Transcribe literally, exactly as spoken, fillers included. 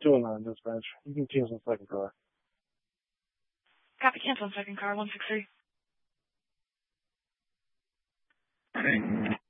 two oh nine dispatch. You can cancel the second car. Copy, cancel on second car, one six three.